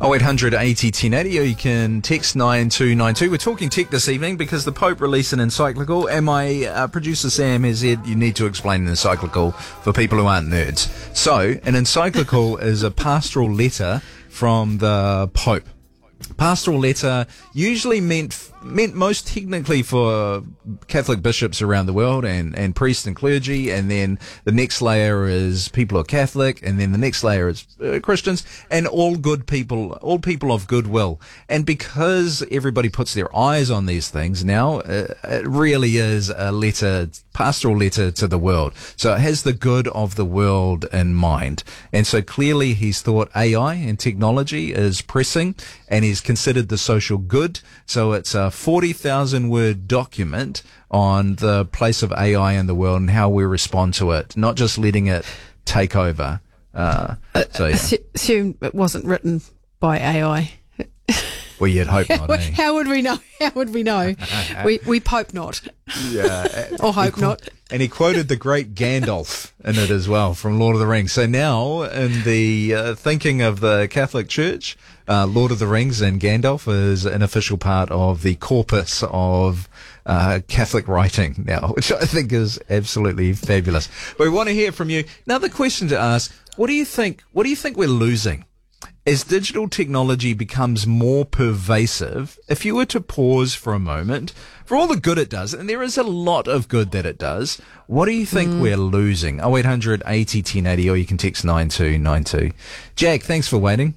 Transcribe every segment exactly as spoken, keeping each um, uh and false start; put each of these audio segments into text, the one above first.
oh eight hundred eighty ten eighty, or you can text nine two nine two. We're talking tech this evening because the Pope released an encyclical, and my uh, producer Sam has said you need to explain an encyclical for people who aren't nerds. So, an encyclical is a pastoral letter from the Pope. Pastoral letter usually meant meant most technically for Catholic bishops around the world and, and priests and clergy, and then the next layer is people who are Catholic, and then the next layer is uh, Christians, and all good people, all people of goodwill. And because everybody puts their eyes on these things now, uh, it really is a letter, pastoral letter to the world. So it has the good of the world in mind. And so clearly he's thought A I and technology is pressing, and he's considered the social good. So it's a forty thousand word document on the place of A I in the world and how we respond to it, not just letting it take over. Uh, so, yeah. Assume it wasn't written by A I. Well, you'd hope not, eh? How would we know? How would we know? we we hope not. Yeah. Or hope he, not. And he quoted the great Gandalf in it as well from Lord of the Rings. So now, in the uh, thinking of the Catholic Church, uh, Lord of the Rings and Gandalf is an official part of the corpus of uh, Catholic writing now, which I think is absolutely fabulous. But we want to hear from you. Another question to ask: What do you think? What do you think we're losing? As digital technology becomes more pervasive, if you were to pause for a moment, for all the good it does, and there is a lot of good that it does, what do you think mm. we're losing? oh eight hundred eighty ten eighty, or you can text nine two nine two. Jack, thanks for waiting.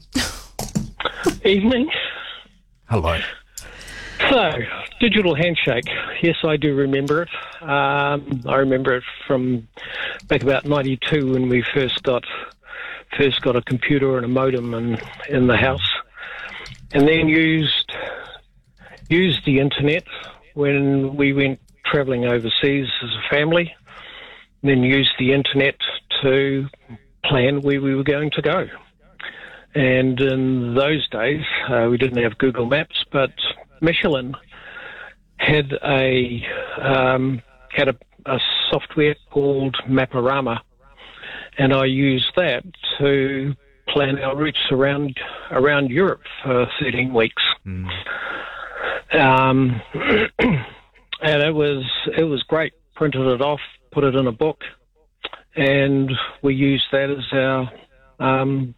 Evening. Hello. So, digital handshake. Yes, I do remember it. Um, I remember it from back about ninety-two when we first got... First got a computer and a modem in, in the house, and then used used the internet when we went travelling overseas as a family, then used the internet to plan where we were going to go. And in those days, uh, we didn't have Google Maps, but Michelin had a um, had a, a software called Maparama. And I used that to plan our routes around around Europe for thirteen weeks. Mm. Um, and it was it was great. Printed it off, put it in a book, and we used that as our um,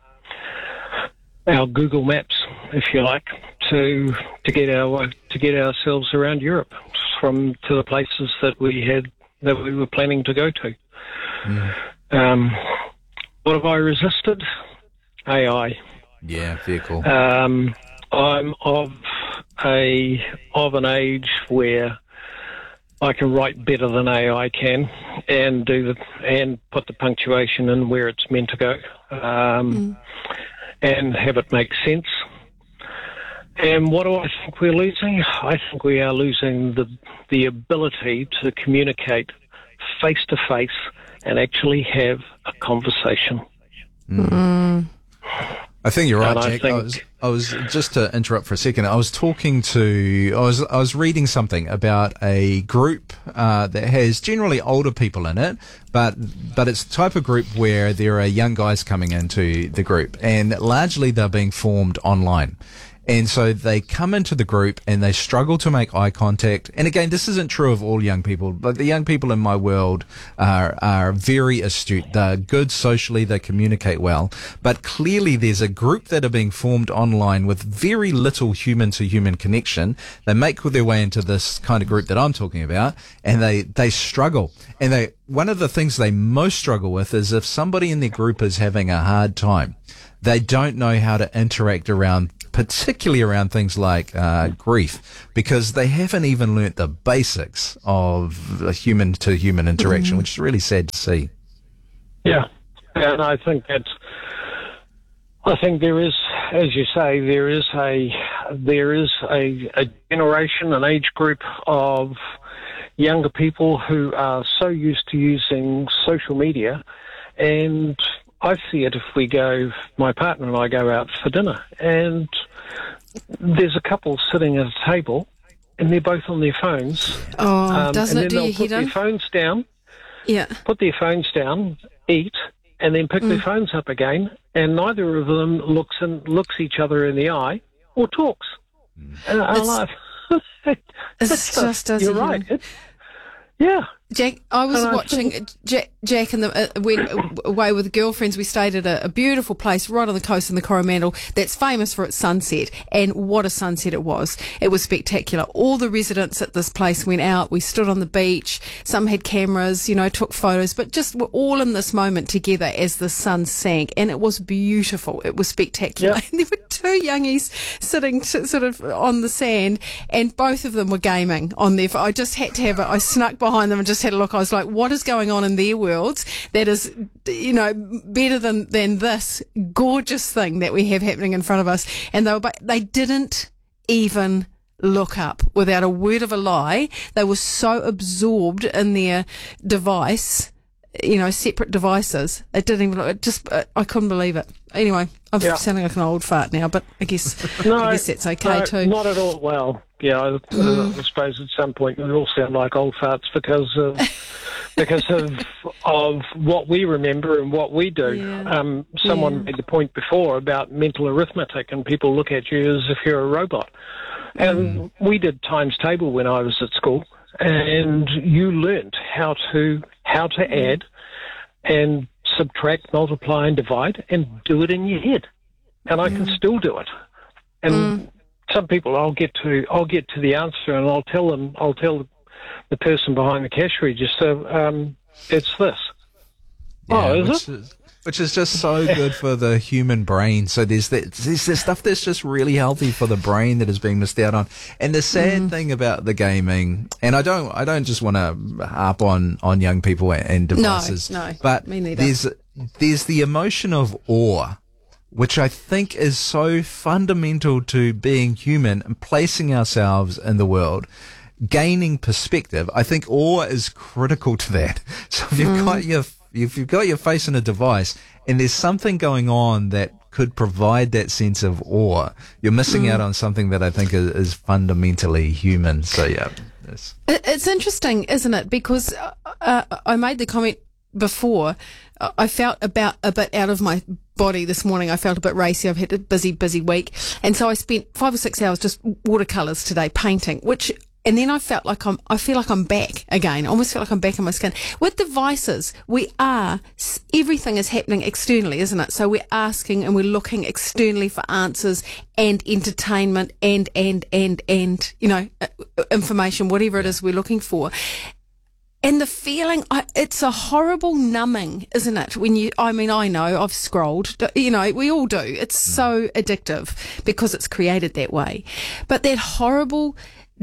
our Google Maps, if you like, to to get our to get ourselves around Europe from to the places that we had that we were planning to go to. Mm. Um, what have I resisted? A I. Yeah, very cool. Um, I'm of a of an age where I can write better than A I can, and do the and put the punctuation in where it's meant to go, um, mm. and have it make sense. And what do I think we're losing? I think we are losing the the ability to communicate face to face and actually have a conversation. Mm. I think you're right, and Jack. I, I, was, I was just to interrupt for a second. I was talking to, I was, I was reading something about a group uh, that has generally older people in it, but but it's the type of group where there are young guys coming into the group, and largely they're being formed online. And so they come into the group and they struggle to make eye contact. And again, this isn't true of all young people, but the young people in my world are, are very astute. They're good socially. They communicate well. But clearly there's a group that are being formed online with very little human to human connection. They make their way into this kind of group that I'm talking about, and they, they struggle. And they, one of the things they most struggle with is if somebody in their group is having a hard time, they don't know how to interact around, particularly around things like uh, grief, because they haven't even learnt the basics of a human-to-human interaction, mm-hmm. which is really sad to see. Yeah, and I think that I think there is, as you say, there is a there is a, a generation, an age group of younger people who are so used to using social media, and I see it if we go, my partner and I go out for dinner, and there's a couple sitting at a table, and they're both on their phones. Oh, um, doesn't and it then do they'll you put hear their them? phones down, Yeah. put their phones down, eat, and then pick Mm. their phones up again and neither of them looks and looks each other in the eye or talks. Mm. And I laugh. It's just as you're right. It, yeah. Jack, I was and watching I think, Jack, Jack and the uh, went away with girlfriends. We stayed at a, a beautiful place right on the coast in the Coromandel that's famous for its sunset. And what a sunset it was. It was spectacular. All the residents at this place went out. We stood on the beach. Some had cameras, you know, took photos, but just we're all in this moment together as the sun sank. And it was beautiful. It was spectacular. Yeah. And there were two youngies sitting t- sort of on the sand, and both of them were gaming on there. I just had to have it. I snuck behind them and just had a look. I was like, what is going on in their worlds that is, you know, better than, than this gorgeous thing that we have happening in front of us? And they were, but they didn't even look up without a word of a lie. They were so absorbed in their device, you know, separate devices. They didn't even look. It just, I couldn't believe it. Anyway, I'm yeah. sounding like an old fart now, but I guess, no, I guess that's okay no, too. Not at all. Well, yeah, I, mm. I suppose at some point we all sound like old farts because of because of of what we remember and what we do. Yeah. Um, someone yeah. made the point before about mental arithmetic, and people look at you as if you're a robot. And mm. we did times table when I was at school, and you learnt how to how to add and subtract, multiply, and divide, and do it in your head. And I mm. can still do it. And mm. some people, I'll get to, I'll get to the answer, and I'll tell them, I'll tell the person behind the cash register, um, it's this. Yeah, oh, is which it? Is, which is just so good for the human brain. So there's that, there's this stuff that's just really healthy for the brain that is being missed out on. And the sad mm. thing about the gaming, and I don't, I don't just want to harp on, on young people and devices. No, no, but me neither. there's, there's the emotion of awe, which I think is so fundamental to being human and placing ourselves in the world. Gaining perspective, I think awe is critical to that. So if you've mm. got your if you've got your face in a device and there's something going on that could provide that sense of awe, you're missing mm. out on something that I think is, is fundamentally human. So yeah, it's, it's interesting, isn't it? Because uh, I made the comment before. I felt about a bit out of my body this morning. I felt a bit racy. I've had a busy, busy week, and so I spent five or six hours just watercolours today painting, which. And then I felt like I'm, I feel like I'm back again. I almost feel like I'm back in my skin. With devices, we are, everything is happening externally, isn't it? So we're asking and we're looking externally for answers and entertainment and, and, and, and, you know, information, whatever it is we're looking for. And the feeling, I, it's a horrible numbing, isn't it? When you, I mean, I know I've scrolled, you know, we all do. It's so addictive because it's created that way. But that horrible,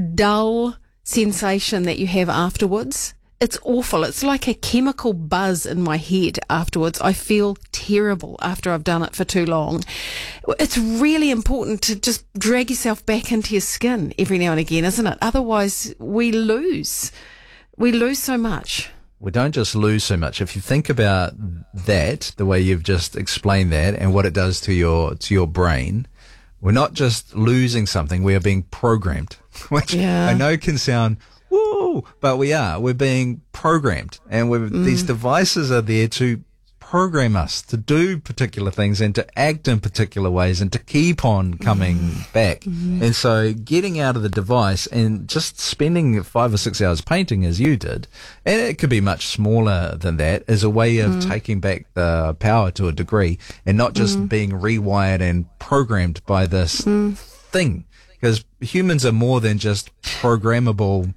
dull sensation that you have afterwards, it's awful. It's like a chemical buzz in my head afterwards. I feel terrible after I've done it for too long. It's really important to just drag yourself back into your skin every now and again, isn't it? Otherwise, we lose. We lose so much. We don't just lose so much. If you think about that, the way you've just explained that and what it does to your to your brain, we're not just losing something, we are being programmed, which yeah. I know can sound woo, but we are. We're being programmed, and we're, mm. these devices are there to program us to do particular things and to act in particular ways and to keep on coming mm. back. Mm. And so getting out of the device and just spending five or six hours painting as you did, and it could be much smaller than that, is a way of mm. taking back the power to a degree and not just mm. being rewired and programmed by this mm. thing. Because humans are more than just programmable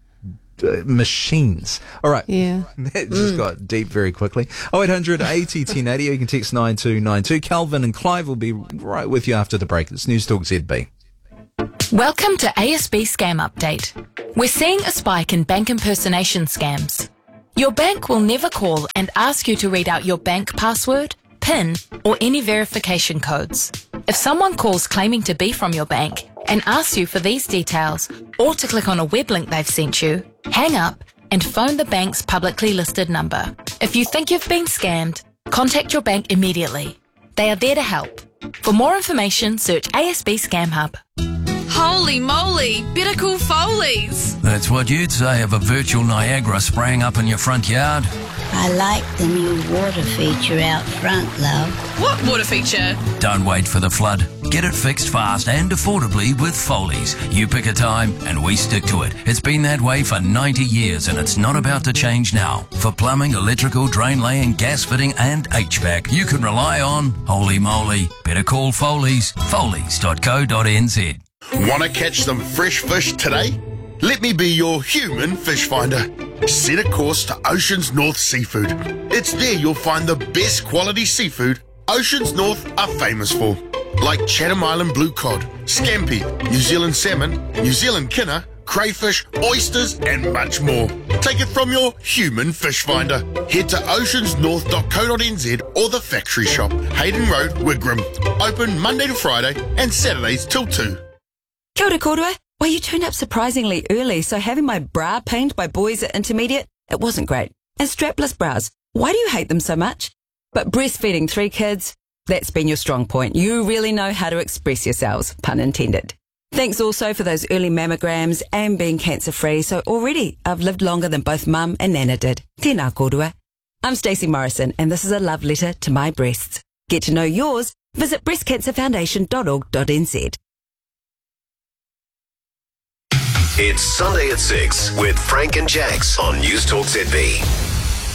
Uh, machines. All right. Yeah. That just mm. got deep very quickly. oh eight hundred eighty ten eighty. You can text nine two nine two. Calvin and Clive will be right with you after the break. It's News Talk Z B. Welcome to A S B Scam Update. We're seeing a spike in bank impersonation scams. Your bank will never call and ask you to read out your bank password, PIN, or any verification codes. If someone calls claiming to be from your bank and asks you for these details or to click on a web link they've sent you, hang up and phone the bank's publicly listed number. If you think you've been scammed, contact your bank immediately. They are there to help. For more information, search A S B Scam Hub. Holy moly, better call Foley's. That's what you'd say of a virtual Niagara spraying up in your front yard. I like the new water feature out front, love. What water feature? Don't wait for the flood. Get it fixed fast and affordably with Foley's. You pick a time and we stick to it. It's been that way for ninety years and it's not about to change now. For plumbing, electrical, drain laying, gas fitting and H V A C, you can rely on Holy Moly. Better call Foley's. Foley's dot co dot n z. Want to catch some fresh fish today? Let me be your human fish finder. Set a course to Oceans North Seafood. It's there you'll find the best quality seafood Oceans North are famous for, like Chatham Island blue cod, scampi, New Zealand salmon, New Zealand kinner, crayfish, oysters and much more. Take it from your human fish finder. Head to oceans north dot co dot n z or the factory shop, Hayden Road, Wigram. Open Monday to Friday and Saturdays till two. Kia ora kōrua. Well, you turned up surprisingly early, so having my bra pained by boys at intermediate, it wasn't great. And strapless bras, why do you hate them so much? But breastfeeding three kids, that's been your strong point. You really know how to express yourselves, pun intended. Thanks also for those early mammograms and being cancer-free, so already I've lived longer than both Mum and Nana did. Tēnā kōrua. I'm Stacey Morrison, and this is a love letter to my breasts. Get to know yours? Visit breast cancer foundation dot org dot n z. It's Sunday at six with Frank and Jax on News Talk Z B.